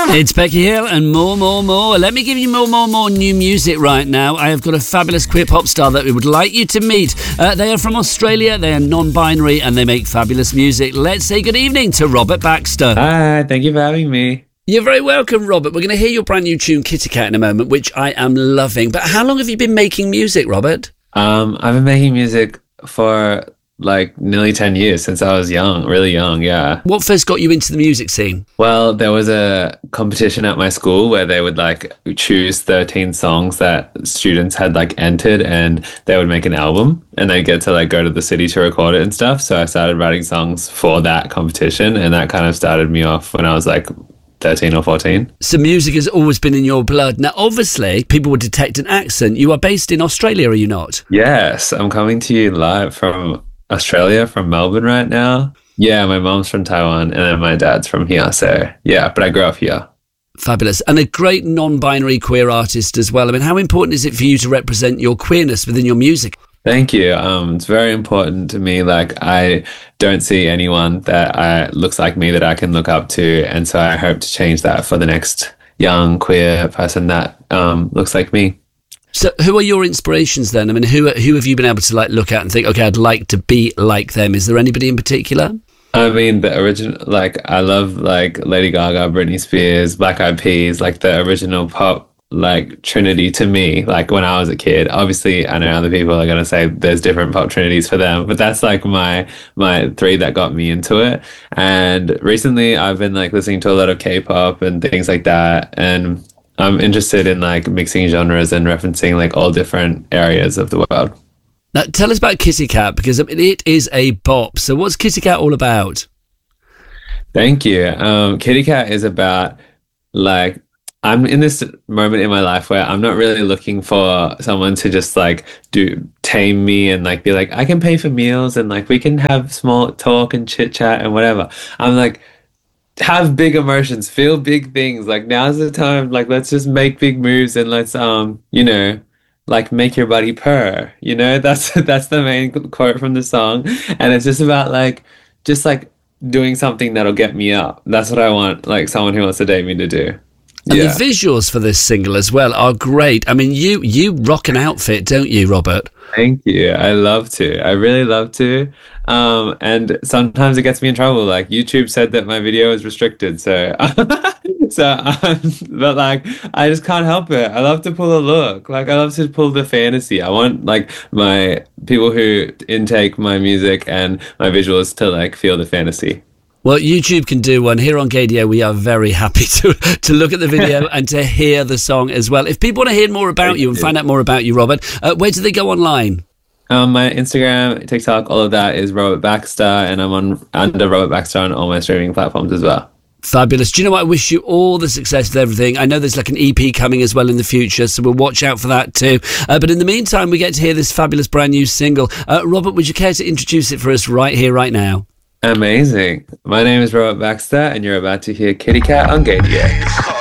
It's Becky Hill and more. Let me give you more new music right now. I have got a fabulous queer pop star that we would like you to meet. They are from Australia, they are non-binary, and they make fabulous music. Let's say good evening to Robert Baxter. Hi, thank you for having me. You're very welcome, Robert. We're going to hear your brand new tune, Kitty Cat, in a moment, which I am loving. But how long have you been making music, Robert? I've been making music for like nearly 10 years, since I was really young, yeah. What first got you into the music scene? Well, there was a competition at my school where they would like choose 13 songs that students had like entered, and they would make an album, and they'd get to like go to the city to record it and stuff. So I started writing songs for that competition, and that kind of started me off when I was like 13 or 14. So music has always been in your blood. Now, obviously, people would detect an accent. You are based in Australia, are you not? Yes, I'm coming to you live from Australia, from Melbourne right now. Yeah, my mom's from Taiwan, and then my dad's from here. So, yeah, but I grew up here. Fabulous. And a great non-binary queer artist as well. I mean, how important is it for you to represent your queerness within your music? Thank you. It's very important to me. Like, I don't see anyone that looks like me that I can look up to. And so I hope to change that for the next young queer person that looks like me. So who are your inspirations then? I mean, who have you been able to like look at and think, okay, I'd like to be like them? Is there anybody in particular? I mean, the original, like, I love like Lady Gaga, Britney Spears, Black Eyed Peas, like the original pop like trinity to me, like when I was a kid. Obviously I know other people are going to say there's different pop trinities for them, but that's like my three that got me into it. And recently I've been like listening to a lot of K-pop and things like that, and I'm interested in like mixing genres and referencing like all different areas of the world. Now tell us about Kitty Cat, because it is a bop. So what's Kitty Cat all about? Thank you. Kitty Cat is about like, I'm in this moment in my life where I'm not really looking for someone to just like tame me and like be like, I can pay for meals and like we can have small talk and chit chat and whatever. I'm like, have big emotions, feel big things. Like, now's the time. Like, let's just make big moves and let's you know, like make your body purr. You know, that's the main quote from the song, and it's just about like doing something that'll get me up. That's what I want, like someone who wants to date me to do. And the visuals for this single as well are great. I mean, you rock an outfit, don't you, Robert? Thank you. I love to. I really love to. And sometimes it gets me in trouble. Like, YouTube said that my video is restricted. So, but like, I just can't help it. I love to pull a look. Like, I love to pull the fantasy. I want like my people who intake my music and my visuals to like feel the fantasy. Well, YouTube can do one. Here on KDO, we are very happy to look at the video and to hear the song as well. If people want to hear more about you and find out more about you, Robert, where do they go online? My Instagram, TikTok, all of that is Robert Baxter, and I'm under Robert Baxter on all my streaming platforms as well. Fabulous. Do you know what? I wish you all the success with everything. I know there's like an EP coming as well in the future, so we'll watch out for that too. But in the meantime, we get to hear this fabulous brand new single. Robert, would you care to introduce it for us right here, right now? Amazing. My name is Robert Baxter, and you're about to hear Kitty Cat on KDO.